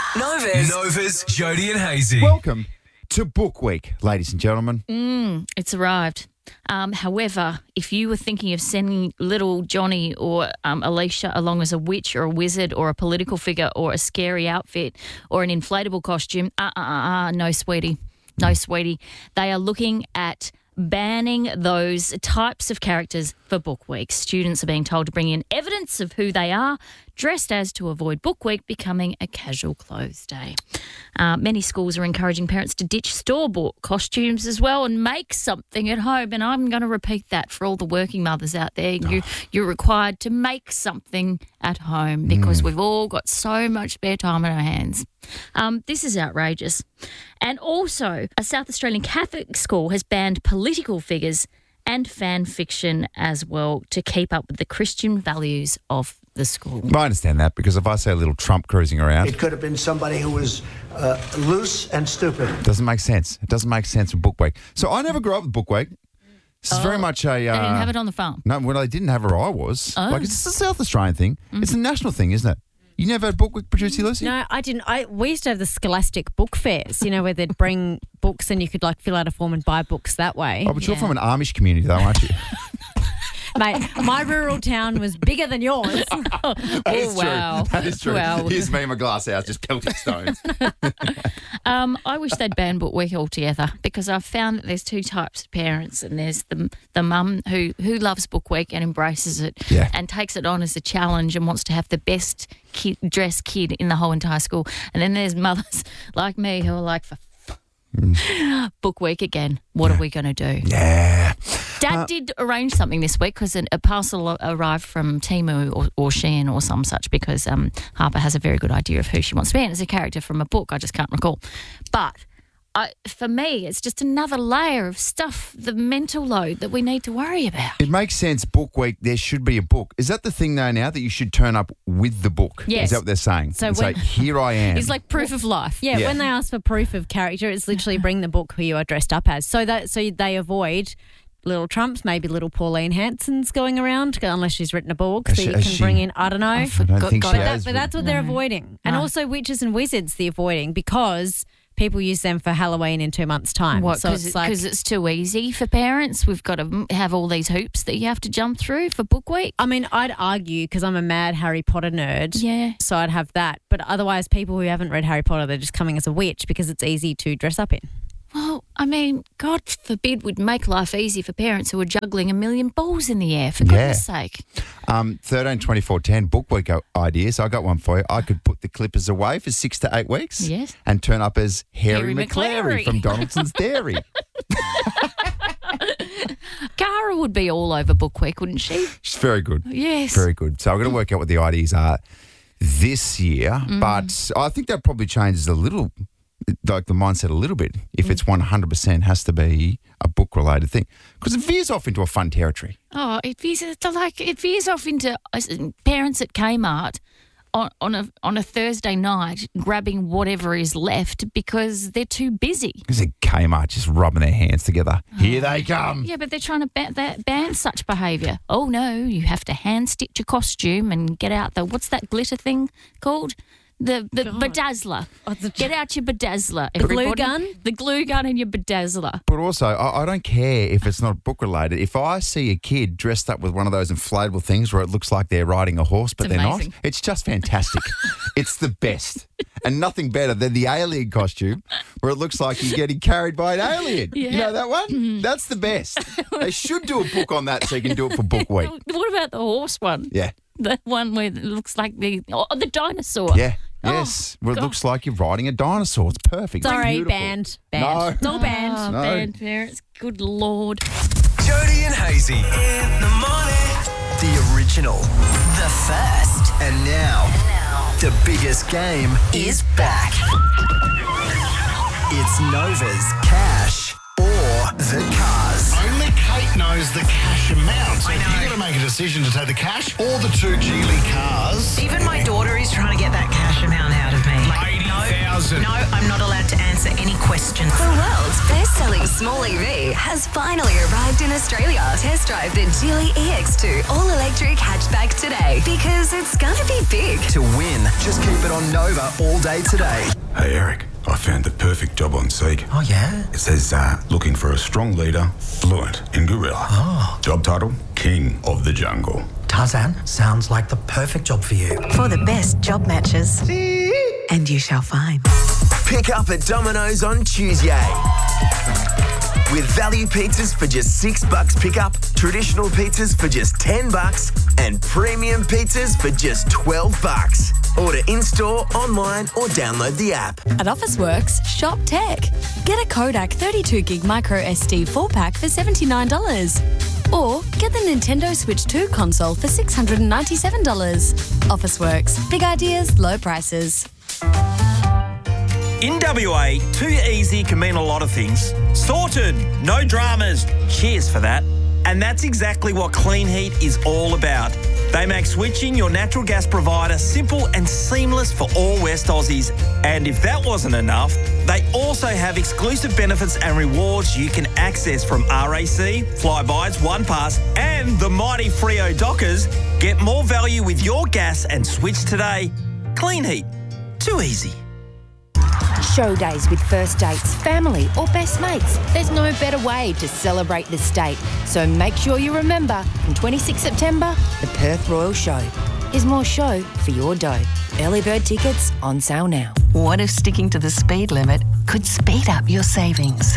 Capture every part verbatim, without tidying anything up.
Novas. Novas, Jody and Hazy. Welcome to Book Week, ladies and gentlemen. Mm, it's arrived. Um, however, if you were thinking of sending little Johnny or um, Alicia along as a witch or a wizard or a political figure or a scary outfit or an inflatable costume, uh, uh, uh, uh no, sweetie. No, sweetie. They are looking at banning those types of characters for Book Week. Students are being told to bring in evidence of who they are, dressed as, to avoid Book Week becoming a casual clothes day. Uh, many schools are encouraging parents to ditch store-bought costumes as well and make something at home. And I'm going to repeat that for all the working mothers out there. You, you're required to make something at home because mm. we've all got so much spare time on our hands. Um, this is outrageous. And also, a South Australian Catholic school has banned political figures and fan fiction as well to keep up with the Christian values of the school. I understand that, because if I say a little Trump cruising around, it could have been somebody who was uh, loose and stupid. It doesn't make sense. It doesn't make sense for Book Week. So I never grew up with Book Week. This is oh, very much a... Uh, they didn't have it on the farm? No, well, they didn't have it where I was. Oh. Like, it's a South Australian thing. Mm. It's a national thing, isn't it? You never had Book Week, Producer Lucy? No, I didn't. I We used to have the Scholastic book fairs, you know, where they'd bring books and you could, like, fill out a form and buy books that way. Oh, but you're yeah. from an Amish community, though, aren't you? Mate, my rural town was bigger than yours. oh, oh wow. That is true. Wow. Here's me in my glass house, just pelting stones. um, I wish they'd ban Book Week altogether, because I've found that there's two types of parents, and there's the the mum who, who loves Book Week and embraces it yeah. and takes it on as a challenge and wants to have the best kid, dressed kid in the whole entire school. And then there's mothers like me who are like, for Mm. Book Week again. What yeah. are we going to do? Yeah. Dad uh, did arrange something this week because a parcel arrived from Temu or, or Shein or some such, because um, Harper has a very good idea of who she wants to be, and it's a character from a book. I just can't recall. But I, for me, it's just another layer of stuff, the mental load that we need to worry about. It makes sense. Book Week, there should be a book. Is that the thing though now, that you should turn up with the book? Yes. Is that what they're saying? So and when, say, here I am. It's like proof of life. Yeah, yeah, when they ask for proof of character, it's literally bring the book who you are dressed up as. So that so they avoid little Trumps, maybe little Pauline Hanson's going around, unless she's written a book has that she, you can she, bring in. I don't know. I don't think but, she that, has but that's what no. they're avoiding. And no. also witches and wizards they're avoiding, because people use them for Halloween in two months' time. What, so because it's, like, it's too easy for parents? We've got to have all these hoops that you have to jump through for Book Week? I mean, I'd argue, because I'm a mad Harry Potter nerd, yeah. so I'd have that. But otherwise, people who haven't read Harry Potter, they're just coming as a witch because it's easy to dress up in. Well, I mean, God forbid we'd make life easy for parents who are juggling a million balls in the air, for goodness yeah. sake. Um, thirteen twenty-four ten Book Week ideas. I got one for you. I could put the Clippers away for six to eight weeks. Yes. And turn up as Harry, Harry McClary, McClary from Donaldson's Dairy. Cara would be all over Book Week, wouldn't she? She's very good. Yes. Very good. So I've got to work out what the ideas are this year, Mm. but I think that probably changes a little, like the mindset a little bit, if mm. it's one hundred percent has to be a book-related thing. Because it veers off into a fun territory. Oh, it veers, like, it veers off into uh, parents at Kmart on, on, a, on a Thursday night grabbing whatever is left because they're too busy. Because at Kmart just rubbing their hands together. Oh. Here they come. Yeah, but they're trying to ban, that, ban such behaviour. Oh, no, you have to hand-stitch a costume and get out the, what's that glitter thing called? The the God. bedazzler. Oh, the, Get out your bedazzler. The glue gun? The glue gun and your bedazzler. But also, I, I don't care if it's not book related. If I see a kid dressed up with one of those inflatable things where it looks like they're riding a horse, but it's they're amazing. not, it's just fantastic. It's the best. And nothing better than the alien costume where it looks like you're getting carried by an alien. Yeah. You know that one? Mm. That's the best. They should do a book on that so you can do it for Book Week. What about the horse one? Yeah. The one where it looks like the oh, the dinosaur. Yeah. Yes. Oh, well, it God. looks like you're riding a dinosaur. It's perfect. Sorry, it's banned. Banned. No. It's all banned. Oh, No. banned parents. Good Lord. Jody and Hazy in the morning. The original. The first. And now, Now. the biggest game Is back. It's Nova's Cash or the Cars. Only Kate knows the cash amount. So if you've got to make a decision to take the cash or the two Geely cars. Even my daughter is trying to get that cash amount out of me. Like, eighty thousand. no, I'm not allowed to answer any questions. The world's best-selling small E V has finally arrived in Australia. Test drive the Geely E X two all-electric hatchback today because it's gonna be big. To win, just keep it on Nova all day today. Hey, Eric, I found the perfect job on Seek. Oh, yeah? It says, uh, looking for a strong leader, fluent in gorilla. Oh. Job title, King of the Jungle. Tarzan, sounds like the perfect job for you. For the best job matches. And you shall find. Pick up at Domino's on Tuesday. With value pizzas for just six bucks pickup, traditional pizzas for just ten bucks, and premium pizzas for just twelve bucks. Order in-store, online, or download the app. At Officeworks, shop tech. Get a Kodak thirty-two gig micro S D four pack for seventy-nine dollars. Or get the Nintendo Switch two console for six hundred ninety-seven dollars. Officeworks. Big ideas, low prices. In W A, too easy can mean a lot of things. Sorted, no dramas, cheers for that. And that's exactly what Clean Heat is all about. They make switching your natural gas provider simple and seamless for all West Aussies. And if that wasn't enough, they also have exclusive benefits and rewards you can access from R A C, Flybuys, OnePass, and the mighty Freo Dockers. Get more value with your gas and switch today. Clean Heat, too easy. Show days with first dates, family or best mates. There's no better way to celebrate the state. So make sure you remember, from twenty-sixth September, the Perth Royal Show. Here's more show for your dough. Early bird tickets on sale now. What if sticking to the speed limit could speed up your savings?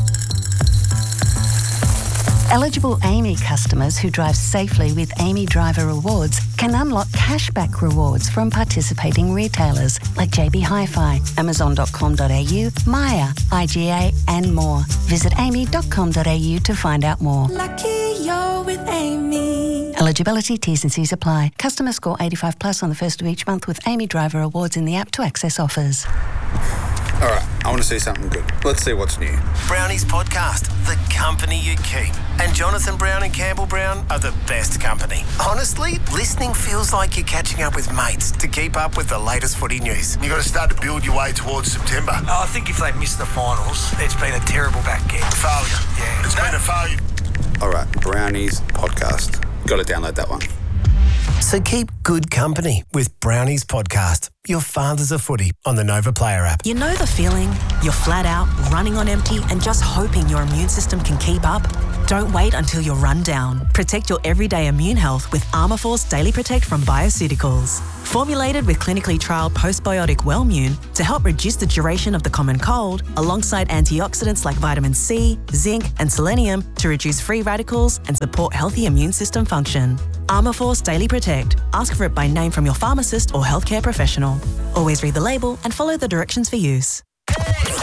Eligible Amy customers who drive safely with Amy Driver Rewards can unlock cashback rewards from participating retailers like J B Hi-Fi, Amazon dot com dot a u, Maya, I G A and more. Visit amy dot com dot a u to find out more. Lucky you're with Amy. Eligibility, T's and C's apply. Customers score eighty-five plus on the first of each month with Amy Driver Rewards in the app to access offers. All right, I want to see something good. Let's see what's new. Brownies Podcast, the company you keep. And Jonathan Brown and Campbell Brown are the best company. Honestly, listening feels like you're catching up with mates to keep up with the latest footy news. You've got to start to build your way towards September. Oh, I think if they miss the finals, it's been a terrible back end. Failure. Yeah. It's been a failure. All right, Brownies Podcast. Got to download that one. So keep good company with Brownies Podcast, your fathers of footy on the Nova Player app. You know the feeling? You're flat out, running on empty and just hoping your immune system can keep up? Don't wait until you're run down. Protect your everyday immune health with Armourforce Daily Protect from Bioceuticals. Formulated with clinically trialled postbiotic Wellmune to help reduce the duration of the common cold, alongside antioxidants like vitamin C, zinc and selenium to reduce free radicals and support healthy immune system function. Armourforce Daily Protect. Ask for it by name from your pharmacist or healthcare professional. Always read the label and follow the directions for use.